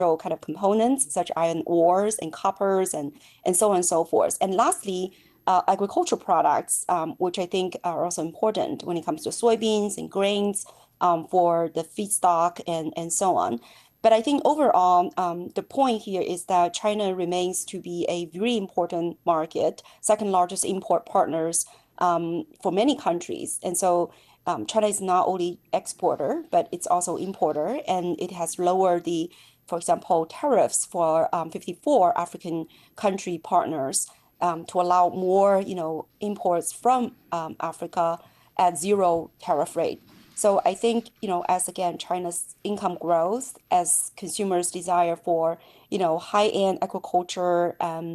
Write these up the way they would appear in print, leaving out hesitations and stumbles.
kind of components, such iron ores and coppers and so on and so forth. And lastly, agricultural products, which I think are also important when it comes to soybeans and grains for the feedstock and so on. But I think overall, the point here is that China remains to be a very important market, second largest import partners for many countries. And so China is not only exporter, but it's also importer, and it has lowered the, for example, tariffs for 54 African country partners to allow more, imports from Africa at zero tariff rate. So I think, as again, China's income grows, as consumers desire for, high-end agriculture,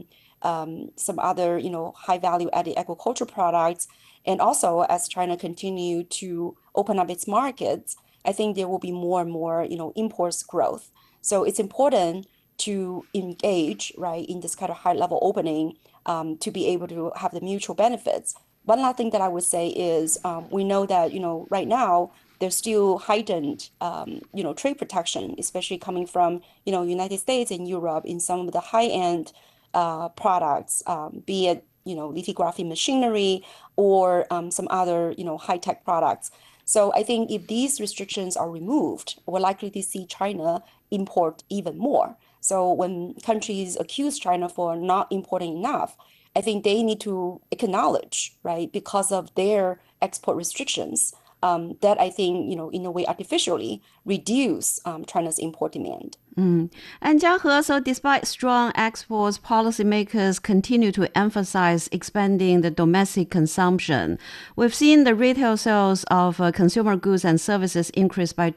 some other, high value added agriculture products, and also as China continue to open up its markets, I think there will be more and more, imports growth. So it's important to engage, right, in this kind of high level opening to be able to have the mutual benefits. One last thing that I would say is we know that, right now there's still heightened, trade protection, especially coming from, United States and Europe in some of the high-end products, be it, lithography machinery or some other, high-tech products. So I think if these restrictions are removed, we're likely to see China import even more. So when countries accuse China for not importing enough, I think they need to acknowledge, right, because of their export restrictions, that I think, in a way artificially reduce China's import demand. And Jiahe, so despite strong exports, policymakers continue to emphasize expanding the domestic consumption. We've seen the retail sales of consumer goods and services increase by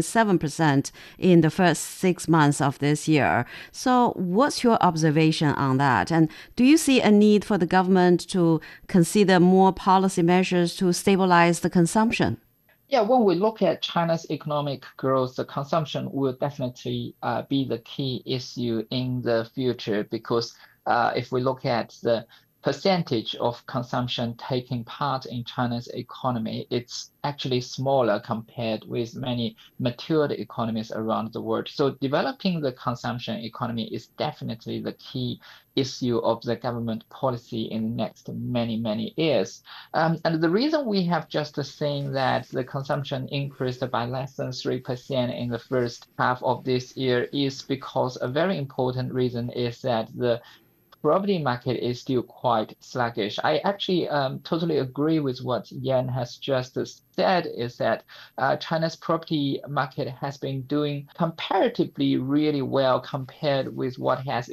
2.7% in the first 6 months of this year. So what's your observation on that? And do you see a need for the government to consider more policy measures to stabilize the consumption? Yeah, when we look at China's economic growth, the consumption will definitely be the key issue in the future because if we look at the percentage of consumption taking part in China's economy, it's actually smaller compared with many matured economies around the world. So developing the consumption economy is definitely the key issue of the government policy in the next many years. And the reason we have just seen that the consumption increased by less than 3% in the first half of this year is because a very important reason is that the property market is still quite sluggish. I actually totally agree with what Yan has just said, is that China's property market has been doing comparatively really well compared with what has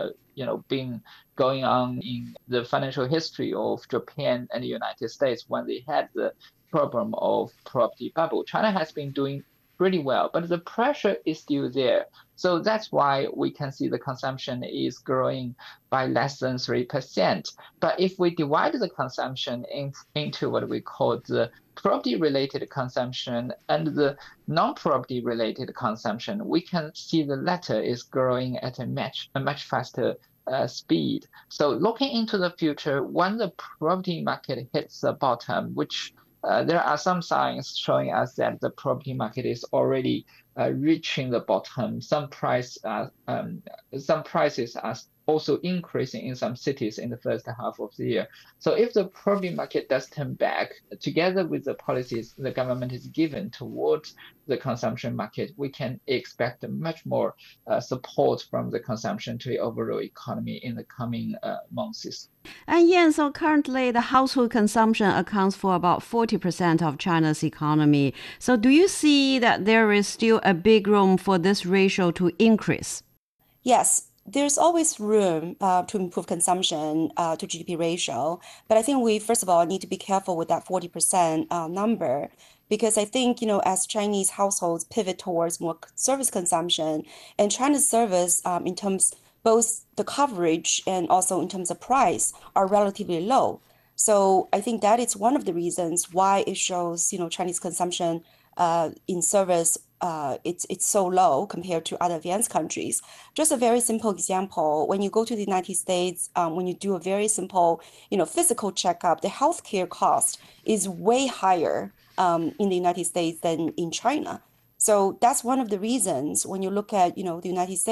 been going on in the financial history of Japan and the United States when they had the problem of property bubble. China has been doing pretty well, but the pressure is still there. So that's why we can see the consumption is growing by less than 3%. But if we divide the consumption into what we call the property-related consumption and the non-property related consumption, we can see the latter is growing at a much faster speed. So looking into the future, when the property market hits the bottom, which there are some signs showing us that the property market is already reaching the bottom. Some prices are also increasing in some cities in the first half of the year. So if the property market does turn back, together with the policies the government is given towards the consumption market, we can expect much more support from the consumption to the overall economy in the coming months. And Yan, so currently the household consumption accounts for about 40% of China's economy. So do you see that there is still a big room for this ratio to increase? Yes, there's always room to improve consumption to GDP ratio. But I think we, first of all, need to be careful with that 40% number, because I think, as Chinese households pivot towards more service consumption, and China's service in terms both the coverage and also in terms of price are relatively low. So I think that is one of the reasons why it shows, Chinese consumption in service it's so low compared to other advanced countries. Just a very simple example, when you go to the United States, when you do a very simple, physical checkup, the healthcare cost is way higher in the United States than in China. So that's one of the reasons when you look at, the United States.